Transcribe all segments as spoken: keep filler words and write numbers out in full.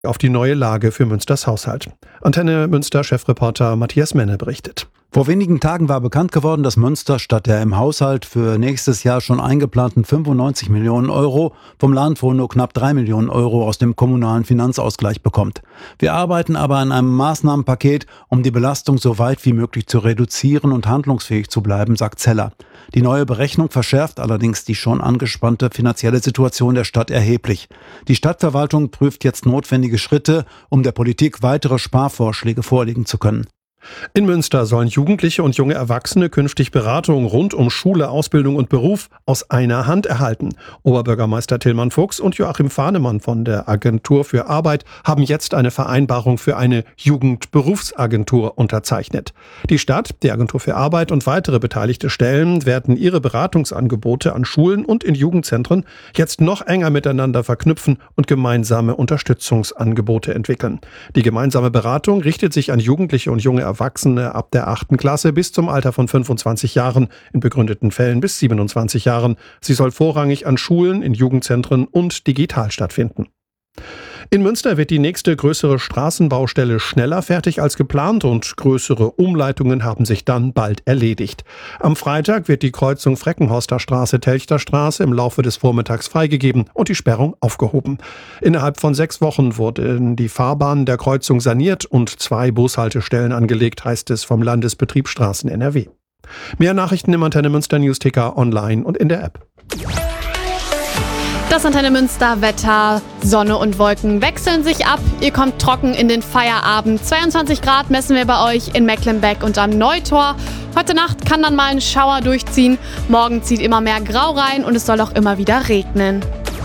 auf die neue Lage für Münsters Haushalt. Antenne Münster-Chefreporter Matthias Menne berichtet. Vor wenigen Tagen war bekannt geworden, dass Münster statt der im Haushalt für nächstes Jahr schon eingeplanten fünfundneunzig Millionen Euro vom Land wohl nur knapp drei Millionen Euro aus dem kommunalen Finanzausgleich bekommt. Wir arbeiten aber an einem Maßnahmenpaket, um die Belastung so weit wie möglich zu reduzieren und handlungsfähig zu bleiben, sagt Zeller. Die neue Berechnung verschärft allerdings die schon angespannte finanzielle Situation der Stadt erheblich. Die Stadtverwaltung prüft jetzt notwendige Schritte, um der Politik weitere Sparvorschläge vorlegen zu können. In Münster sollen Jugendliche und junge Erwachsene künftig Beratungen rund um Schule, Ausbildung und Beruf aus einer Hand erhalten. Oberbürgermeister Tillmann Fuchs und Joachim Fahnemann von der Agentur für Arbeit haben jetzt eine Vereinbarung für eine Jugendberufsagentur unterzeichnet. Die Stadt, die Agentur für Arbeit und weitere beteiligte Stellen werden ihre Beratungsangebote an Schulen und in Jugendzentren jetzt noch enger miteinander verknüpfen und gemeinsame Unterstützungsangebote entwickeln. Die gemeinsame Beratung richtet sich an Jugendliche und junge Erwachsene ab der achten Klasse bis zum Alter von fünfundzwanzig Jahren, in begründeten Fällen bis siebenundzwanzig Jahren. Sie soll vorrangig an Schulen, in Jugendzentren und digital stattfinden. In Münster wird die nächste größere Straßenbaustelle schneller fertig als geplant und größere Umleitungen haben sich dann bald erledigt. Am Freitag wird die Kreuzung Freckenhorster Straße-Telchter Straße im Laufe des Vormittags freigegeben und die Sperrung aufgehoben. Innerhalb von sechs Wochen wurden die Fahrbahnen der Kreuzung saniert und zwei Bushaltestellen angelegt, heißt es vom Landesbetrieb Straßen N R W. Mehr Nachrichten im Antenne Münster Newsticker online und in der App. Das Antenne Münster Wetter, Sonne und Wolken wechseln sich ab. Ihr kommt trocken in den Feierabend. zweiundzwanzig Grad messen wir bei euch in Mecklenbeck und am Neutor. Heute Nacht kann dann mal ein Schauer durchziehen. Morgen zieht immer mehr Grau rein und es soll auch immer wieder regnen.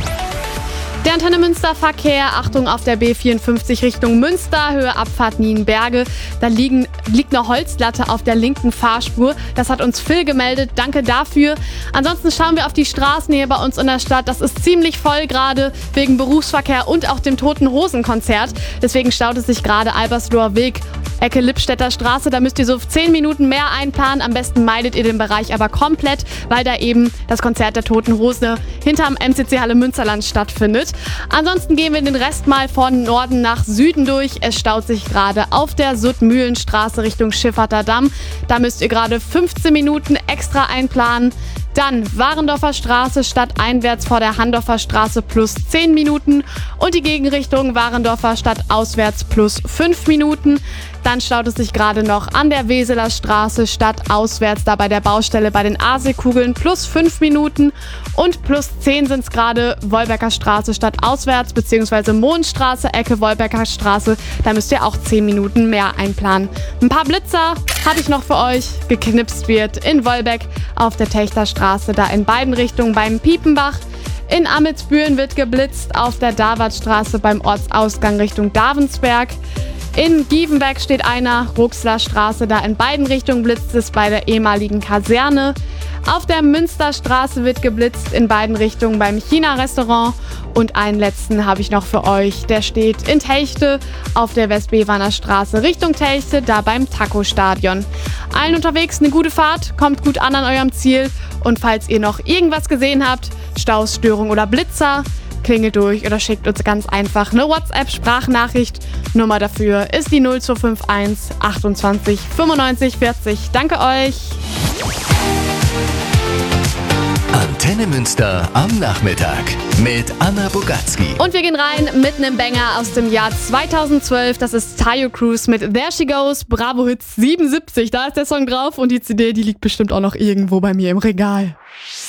Der Antenne Münster Verkehr, Achtung auf der B vierundfünfzig Richtung Münster, Höhe Abfahrt Nienberge. Da liegen, liegt eine Holzlatte auf der linken Fahrspur. Das hat uns Phil gemeldet, danke dafür. Ansonsten schauen wir auf die Straßen hier bei uns in der Stadt. Das ist ziemlich voll gerade wegen Berufsverkehr und auch dem Toten Hosen Konzert. Deswegen staut es sich gerade Albersloher Weg, Ecke Lippstädter Straße. Da müsst ihr so zehn Minuten mehr einplanen. Am besten meidet ihr den Bereich aber komplett, weil da eben das Konzert der Toten Hose hinterm M C C Halle Münsterland stattfindet. Ansonsten gehen wir den Rest mal von Norden nach Süden durch. Es staut sich gerade auf der Suttmühlenstraße Richtung Schifferter Damm. Da müsst ihr gerade fünfzehn Minuten extra einplanen. Dann Warendorfer Straße stadteinwärts vor der Handorfer Straße plus zehn Minuten und die Gegenrichtung Warendorfer stadtauswärts plus fünf Minuten. Dann staut es sich gerade noch an der Weseler Straße stadtauswärts, da bei der Baustelle bei den A S E-Kugeln plus fünf Minuten und plus zehn sind es gerade Wolbecker Straße stadtauswärts bzw. Mohnstraße, Ecke Wolbecker Straße. Da müsst ihr auch zehn Minuten mehr einplanen. Ein paar Blitzer habe ich noch für euch. Geknipst wird in Wolbeck auf der Telchter Straße, da in beiden Richtungen beim Piepenbach. In Amelsbüren wird geblitzt auf der Davartstraße beim Ortsausgang Richtung Davensberg. In Gievenberg steht einer, Ruxler Straße, da in beiden Richtungen blitzt es bei der ehemaligen Kaserne. Auf der Münsterstraße wird geblitzt in beiden Richtungen beim China-Restaurant. Und einen letzten habe ich noch für euch, der steht in Telchte auf der Westbewaner Straße Richtung Telchte, da beim Taco-Stadion. Allen unterwegs eine gute Fahrt, kommt gut an an eurem Ziel. Und falls ihr noch irgendwas gesehen habt, Staus, Störung oder Blitzer, klingelt durch oder schickt uns ganz einfach eine WhatsApp-Sprachnachricht. Nummer dafür ist die null zwei fünf eins achtundzwanzig fünfundneunzig vierzig. Danke euch! Antenne Münster am Nachmittag mit Anna Bogatzki. Und wir gehen rein mit einem Banger aus dem Jahr zweitausendzwölf. Das ist Tayo Cruz mit There She Goes, Bravo Hits siebenundsiebzig. Da ist der Song drauf und die C D, die liegt bestimmt auch noch irgendwo bei mir im Regal.